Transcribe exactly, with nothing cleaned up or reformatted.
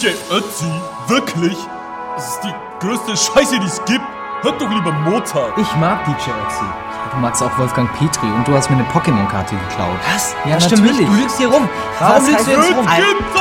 J Ötzi, wirklich? Das ist die größte Scheiße, die es gibt. Hört doch lieber Mozart. Ich mag D J Ötzi. Du magst auch Wolfgang Petri und du hast mir eine Pokémon-Karte geklaut. Was? Ja, das stimmt nicht. natürlich. Du lügst hier rum. Was Warum lügst heißt du jetzt das? rum? Gibt's